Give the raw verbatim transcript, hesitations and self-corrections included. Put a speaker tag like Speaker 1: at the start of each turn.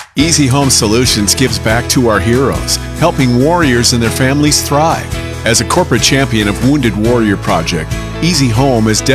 Speaker 1: Easy Home Solutions gives back to our heroes, helping warriors and their families thrive. As a corporate champion of Wounded Warrior Project, Easy Home is dedicated